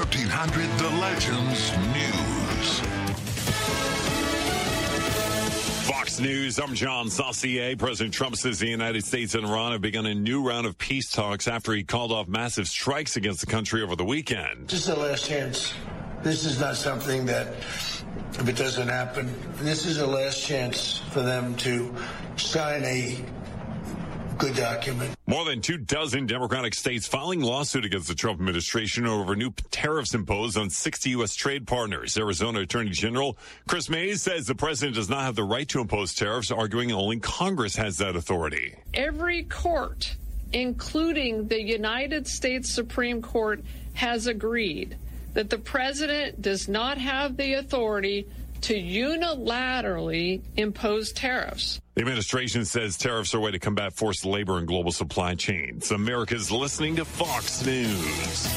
1300 The Legends News. Fox News, I'm John Saucier. President Trump says the United States and Iran have begun a new round of peace talks after he called off massive strikes against the country over the weekend. This is the last chance. This is not something that, if it doesn't happen, this is the last chance for them to sign a good document. More than 24 Democratic states filing lawsuit against the Trump administration over new tariffs imposed on 60 U.S. trade partners. Arizona Attorney General Chris Mays says the president does not have the right to impose tariffs, arguing only Congress has that authority. Every court, including the United States Supreme Court, has agreed that the president does not have the authority to unilaterally impose tariffs. The administration says tariffs are a way to combat forced labor and global supply chains. America's listening to Fox News.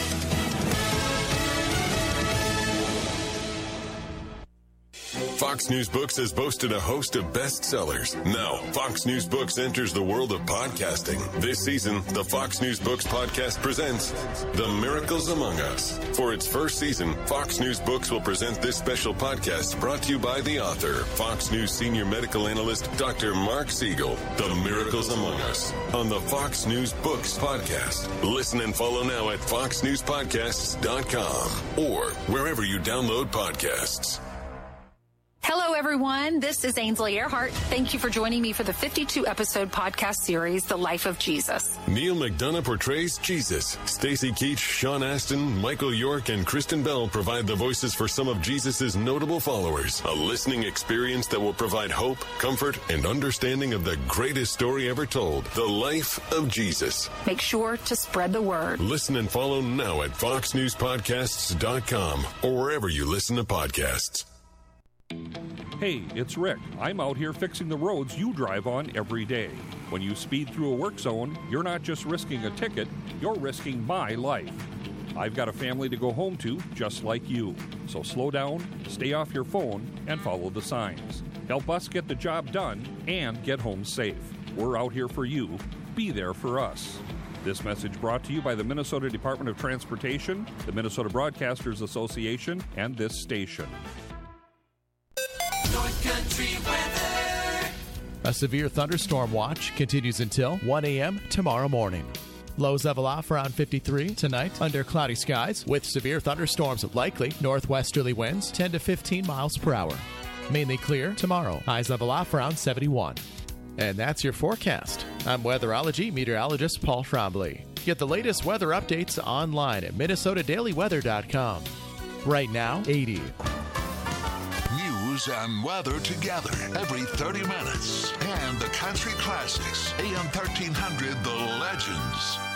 Fox News Books has boasted a host of bestsellers. Now, Fox News Books enters the world of podcasting. This season, the Fox News Books podcast presents The Miracles Among Us. For its first season, Fox News Books will present this special podcast brought to you by the author, Fox News senior medical analyst, Dr. Mark Siegel. The Miracles Among Us on the Fox News Books podcast. Listen and follow now at foxnewspodcasts.com or wherever you download podcasts. Hello, everyone. This is Ainsley Earhart. Thank you for joining me for the 52-episode podcast series, The Life of Jesus. Neil McDonough portrays Jesus. Stacey Keach, Sean Astin, Michael York, and Kristen Bell provide the voices for some of Jesus' notable followers. A listening experience that will provide hope, comfort, and understanding of the greatest story ever told, the life of Jesus. Make sure to spread the word. Listen and follow now at foxnewspodcasts.com or wherever you listen to podcasts. Hey, it's Rick. I'm out here fixing the roads you drive on every day. When you speed through a work zone, you're not just risking a ticket, you're risking my life. I've got a family to go home to, just like you. So slow down, stay off your phone, and follow the signs. Help us get the job done and get home safe. We're out here for you. Be there for us. This message brought to you by the Minnesota Department of Transportation, the Minnesota Broadcasters Association, and this station. North Country weather. A severe thunderstorm watch continues until 1 a.m. tomorrow morning. Lows level off around 53 tonight under cloudy skies with severe thunderstorms likely. Northwesterly winds 10 to 15 miles per hour. Mainly clear tomorrow. Highs level off around 71. And that's your forecast. I'm weatherology meteorologist Paul Trombley. Get the latest weather updates online at minnesotadailyweather.com. Right now, 80. News and weather together every 30 minutes. And the country classics, AM 1300 The Legends.